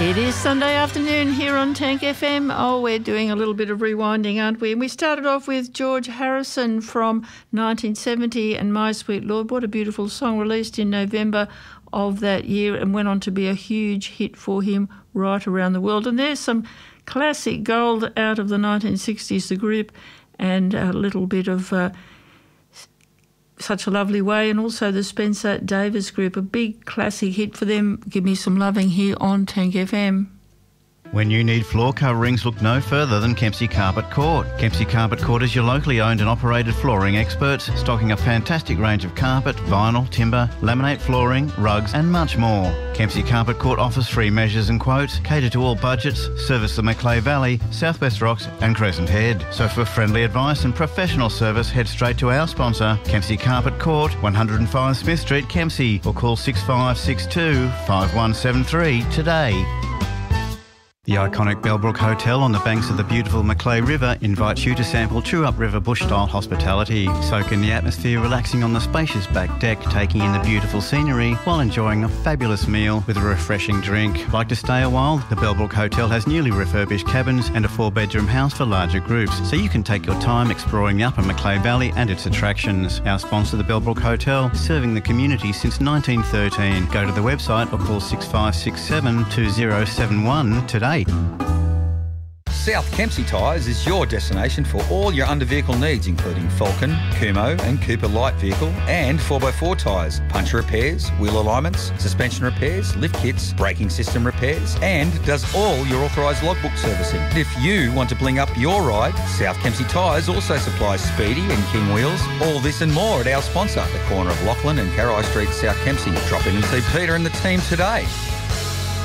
It is Sunday afternoon here on Tank FM. Oh, we're doing a little bit of rewinding, aren't we? And we started off with George Harrison from 1970 and My Sweet Lord. What a beautiful song, released in November of that year and went on to be a huge hit for him right around the world. And there's some classic gold out of the 1960s, the group, and a little bit of Such a Lovely Way, and also the Spencer Davis Group, a big classic hit for them. Give Me Some Loving here on Tank FM. When you need floor coverings, look no further than Kempsey Carpet Court. Kempsey Carpet Court is your locally owned and operated flooring experts, stocking a fantastic range of carpet, vinyl, timber, laminate flooring, rugs and much more. Kempsey Carpet Court offers free measures and quotes, cater to all budgets, service the Macleay Valley, Southwest Rocks and Crescent Head. So for friendly advice and professional service, head straight to our sponsor, Kempsey Carpet Court, 105 Smith Street, Kempsey, or call 6562 5173 today. The iconic Bellbrook Hotel on the banks of the beautiful Macleay River invites you to sample True-Up River bush-style hospitality. Soak in the atmosphere, relaxing on the spacious back deck, taking in the beautiful scenery while enjoying a fabulous meal with a refreshing drink. Like to stay a while? The Bellbrook Hotel has newly refurbished cabins and a 4-bedroom house for larger groups, so you can take your time exploring the upper Macleay Valley and its attractions. Our sponsor, the Bellbrook Hotel, is serving the community since 1913. Go to the website or call 6567 2071 today. South Kempsey Tyres is your destination for all your under-vehicle needs, including Falcon, Kumo and Cooper light vehicle and 4x4 tyres, puncture repairs, wheel alignments, suspension repairs, lift kits, braking system repairs, and does all your authorised logbook servicing. If you want to bling up your ride, South Kempsey Tyres also supplies Speedy and King wheels. All this and more at our sponsor, the corner of Lachlan and Carai Street, South Kempsey. Drop in and see Peter and the team today.